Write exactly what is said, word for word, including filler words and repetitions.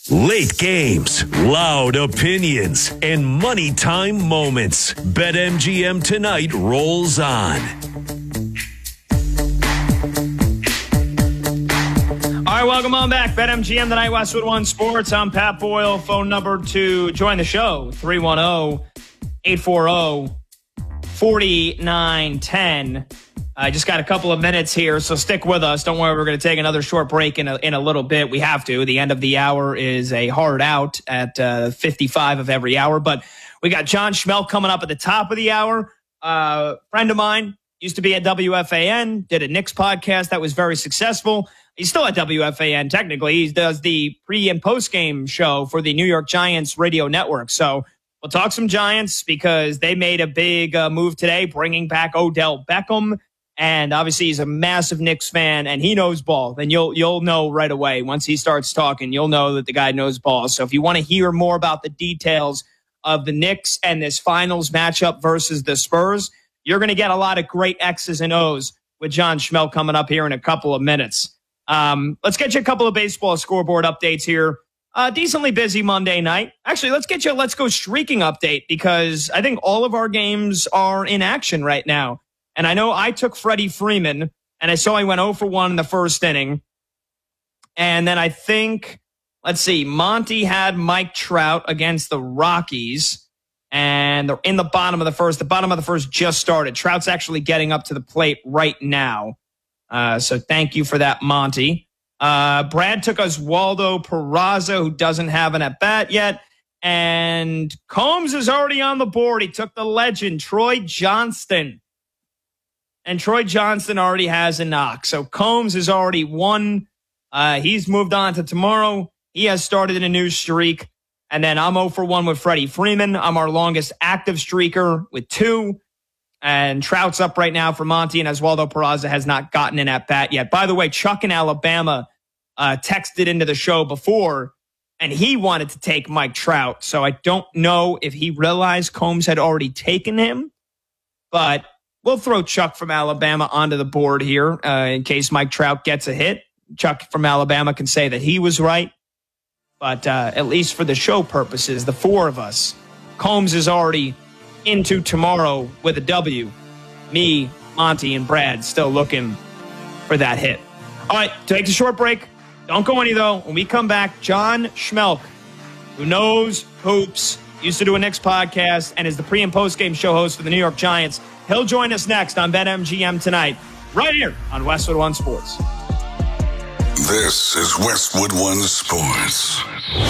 Late games, loud opinions, and money time moments. BetMGM tonight rolls on. All right, welcome on back. BetMGM tonight, Westwood One Sports. I'm Pat Boyle. Phone number to join the show, three one zero, eight four zero, four nine one zero. I just got a couple of minutes here, so stick with us. Don't worry, we're going to take another short break in a, in a little bit. We have to. The end of the hour is a hard out at uh, fifty-five of every hour. But we got John Schmeelk coming up at the top of the hour. Uh, friend of mine, used to be at W F A N, did a Knicks podcast that was very successful. He's still at W F A N, technically. He does the pre- and post-game show for the New York Giants radio network. So we'll talk some Giants because they made a big uh, move today, bringing back Odell Beckham. And obviously he's a massive Knicks fan and he knows ball. Then you'll you'll know right away. Once he starts talking, you'll know that the guy knows ball. So if you want to hear more about the details of the Knicks and this finals matchup versus the Spurs, you're going to get a lot of great X's and O's with John Schmeelk coming up here in a couple of minutes. Um, let's get you a couple of baseball scoreboard updates here. Uh, decently busy Monday night. Actually, let's get you a Let's Go Streaking update because I think all of our games are in action right now. And I know I took Freddie Freeman, and I saw he went oh for one in the first inning. And then I think, let's see, Monty had Mike Trout against the Rockies. And they're in the bottom of the first. The bottom of the first just started. Trout's actually getting up to the plate right now. Uh, so thank you for that, Monty. Uh, Brad took us Waldo Peraza, who doesn't have an at-bat yet. And Combs is already on the board. He took the legend, Troy Johnston. And Troy Johnston already has a knock. So Combs has already won. Uh, he's moved on to tomorrow. He has started in a new streak. And then I'm oh for one with Freddie Freeman. I'm our longest active streaker with two. And Trout's up right now for Monty, and Oswaldo Peraza has not gotten an at-bat yet. By the way, Chuck in Alabama uh, texted into the show before, and he wanted to take Mike Trout. So I don't know if he realized Combs had already taken him, but we'll throw Chuck from Alabama onto the board here uh, in case Mike Trout gets a hit. Chuck from Alabama can say that he was right. But uh, at least for the show purposes, the four of us, Combs is already into tomorrow with a W. Me, Monty, and Brad still looking for that hit. All right, take a short break. Don't go any, though. When we come back, John Schmeelk, who knows hoops, used to do a Knicks podcast, and is the pre- and post-game show host for the New York Giants. He'll join us next on BetMGM tonight, right here on Westwood One Sports. This is Westwood One Sports.